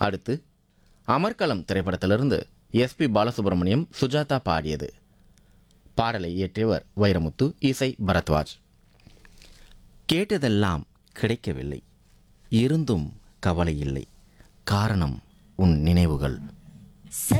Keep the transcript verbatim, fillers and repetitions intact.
அடுத்து அமர்கலம் திரைப்படத்திலிருந்து எஸ்பி பாலசுப்ரமணியம் சுஜாதா பாடியது. பாடலை இயற்றியவர் வைரமுத்து, இசை பரத்வாஜ். கேட்டதெல்லாம் கிடைக்கவில்லை, இருந்தும் கவலை இல்லை, காரணம் உன் நினைவுகள்.